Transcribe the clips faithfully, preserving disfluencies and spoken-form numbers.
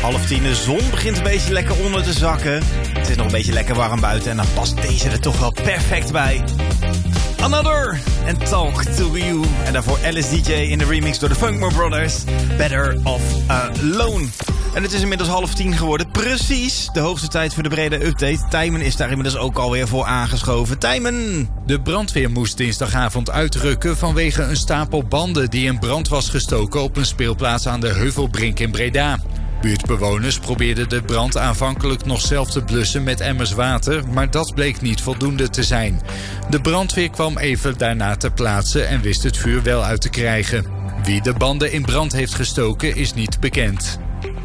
half tien. De zon begint een beetje lekker onder te zakken. Het is nog een beetje lekker warm buiten en dan past deze er toch wel perfect bij. Another and Talk to You. En daarvoor Alice D J in de remix door de Funkmore Brothers. Better Off Alone. En het is inmiddels half tien geworden. Precies de hoogste tijd voor de brede update. Tijmen is daar inmiddels ook alweer voor aangeschoven. Tijmen! De brandweer moest dinsdagavond uitrukken vanwege een stapel banden die in brand was gestoken op een speelplaats aan de Heuvelbrink in Breda. Buurtbewoners probeerden de brand aanvankelijk nog zelf te blussen met emmers water, maar dat bleek niet voldoende te zijn. De brandweer kwam even daarna ter plaatse en wist het vuur wel uit te krijgen. Wie de banden in brand heeft gestoken is niet bekend.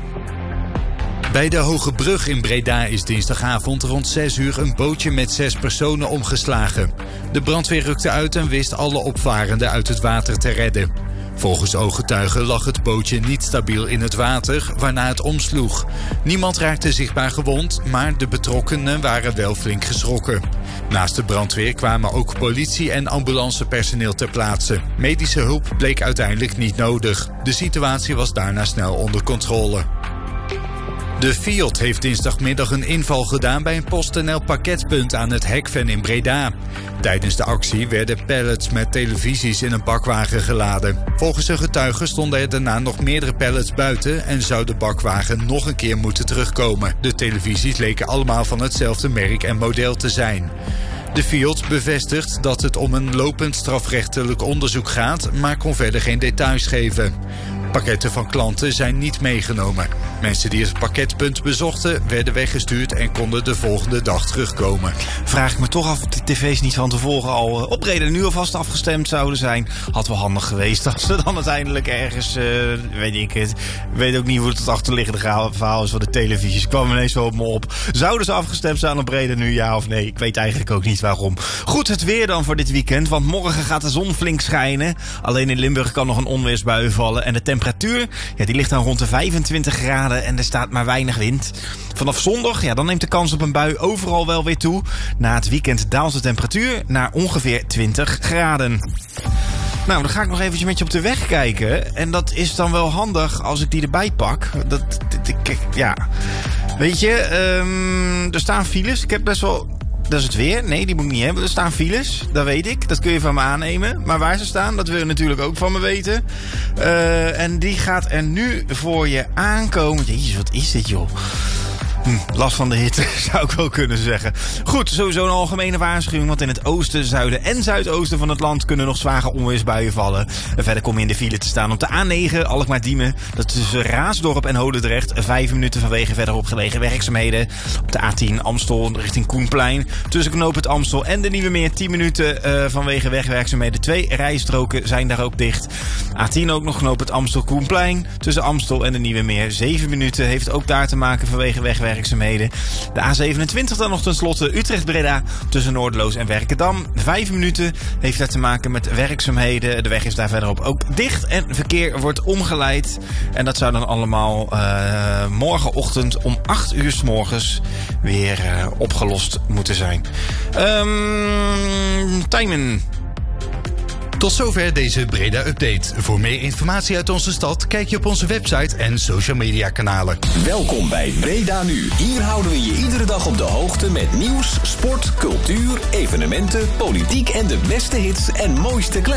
Bij de Hoge Brug in Breda is dinsdagavond rond zes uur een bootje met zes personen omgeslagen. De brandweer rukte uit en wist alle opvarenden uit het water te redden. Volgens ooggetuigen lag het bootje niet stabiel in het water, waarna het omsloeg. Niemand raakte zichtbaar gewond, maar de betrokkenen waren wel flink geschrokken. Naast de brandweer kwamen ook politie en ambulancepersoneel ter plaatse. Medische hulp bleek uiteindelijk niet nodig. De situatie was daarna snel onder controle. De Fiat heeft dinsdagmiddag een inval gedaan bij een PostNL pakketpunt aan het Hekven in Breda. Tijdens de actie werden pallets met televisies in een bakwagen geladen. Volgens een getuige stonden er daarna nog meerdere pallets buiten en zou de bakwagen nog een keer moeten terugkomen. De televisies leken allemaal van hetzelfde merk en model te zijn. De Fiat bevestigt dat het om een lopend strafrechtelijk onderzoek gaat, maar kon verder geen details geven. Pakketten van klanten zijn niet meegenomen. Mensen die het pakketpunt bezochten werden weggestuurd en konden de volgende dag terugkomen. Vraag ik me toch af of de tv's niet van tevoren al uh, op reden nu alvast afgestemd zouden zijn. Had wel handig geweest als ze dan uiteindelijk ergens, uh, weet ik het. Ik weet ook niet hoe het achterliggende verhaal is van de televisies. Kwam ineens zo op me op. Zouden ze afgestemd zijn op reden nu, ja of nee? Ik weet eigenlijk ook niet waarom. Goed, het weer dan voor dit weekend, want morgen gaat de zon flink schijnen. Alleen in Limburg kan nog een onweersbui vallen en de temperatuur temperatuur, ja, die ligt dan rond de vijfentwintig graden en er staat maar weinig wind. Vanaf zondag, ja, dan neemt de kans op een bui overal wel weer toe. Na het weekend daalt de temperatuur naar ongeveer twintig graden. Nou, dan ga ik nog eventjes met je op de weg kijken. En dat is dan wel handig als ik die erbij pak. Dat, dat, dat ja, weet je, um, er staan files. Ik heb best wel... Dat is het weer. Nee, die moet ik niet hebben. Er staan files. Dat weet ik. Dat kun je van me aannemen. Maar waar ze staan, dat wil je natuurlijk ook van me weten. Uh, en die gaat er nu voor je aankomen. Jezus, wat is dit, joh? Hm, last van de hitte, zou ik wel kunnen zeggen. Goed, sowieso een algemene waarschuwing. Want in het oosten, zuiden en zuidoosten van het land kunnen nog zware onweersbuien vallen. En verder kom je in de file te staan op de A negen, Alkmaar-Diemen. Dat is tussen Raasdorp en Holendrecht. Vijf minuten vanwege verderop gelegen werkzaamheden. Op de A tien Amstel richting Koenplein. Tussen Knoop het Amstel en de Nieuwe Meer. tien minuten uh, vanwege wegwerkzaamheden. Twee rijstroken zijn daar ook dicht. A tien ook nog Knoop het Amstel Koenplein. Tussen Amstel en de Nieuwe Meer. Zeven minuten heeft ook daar te maken vanwege wegwerkzaamheden. De A zevenentwintig dan nog tenslotte Utrecht-Breda tussen Noorderloos en Werkendam. Vijf minuten heeft daar te maken met werkzaamheden. De weg is daar verderop ook dicht en verkeer wordt omgeleid. En dat zou dan allemaal uh, morgenochtend om acht uur 's morgens weer uh, opgelost moeten zijn. Um, Tijmen. Tot zover deze Breda-update. Voor meer informatie uit onze stad kijk je op onze website en social media kanalen. Welkom bij Breda Nu. Hier houden we je iedere dag op de hoogte met nieuws, sport, cultuur, evenementen, politiek en de beste hits en mooiste kleding.